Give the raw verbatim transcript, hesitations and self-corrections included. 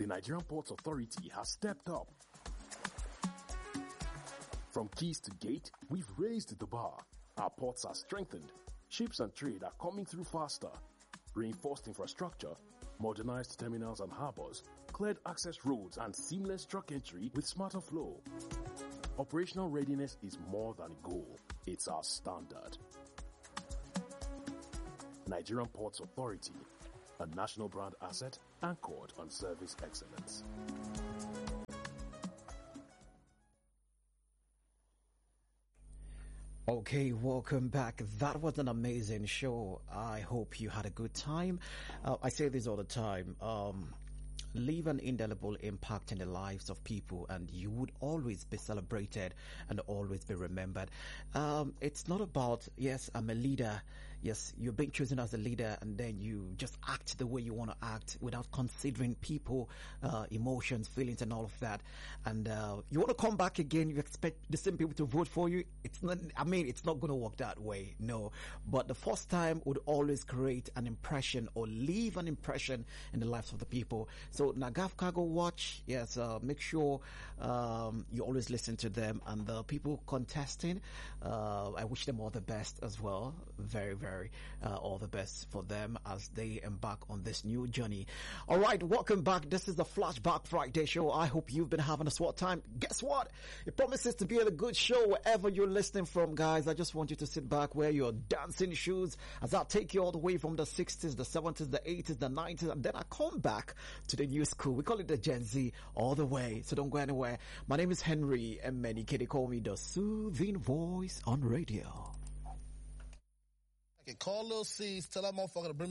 Nigerian Ports Authority has stepped up. From keys to gate, we've raised the bar. Our ports are strengthened. Ships and trade are coming through faster. Reinforced infrastructure, modernized terminals and harbors, cleared access roads and seamless truck entry with smarter flow. Operational readiness is more than a goal. It's our standard. Nigerian Ports Authority, a national brand asset anchored on service excellence. Okay, welcome back. That was an amazing show. I hope you had a good time. Uh, I say this all the time. Um, leave an indelible impact in the lives of people and you would always be celebrated and always be remembered. Um, it's not about, yes, I'm a leader. Yes, you're being chosen as a leader and then you just act the way you want to act without considering people, uh, emotions, feelings and all of that. And, uh, you want to come back again, you expect the same people to vote for you. It's not, I mean, it's not going to work that way. No, but the first time would always create an impression or leave an impression in the lives of the people. So Nagaf Cargo Watch, yes, uh, make sure um, you always listen to them and the people contesting. Uh, I wish them all the best as well. Very, very uh, all the best for them as they embark on this new journey. All right, welcome back. This is the Flashback Friday show. I hope you've been having a swell time. Guess what? It promises to be a good show wherever you're listening from, guys. I just want you to sit back, wear your dancing shoes as I take you all the way from the sixties, the seventies, the eighties, the nineties, and then I come back to the new school. We call it the Gen Z all the way. So don't go anywhere. My name is Henry and many kids call me the soothing voice on radio. I can call Lil C's, tell that motherfucker to bring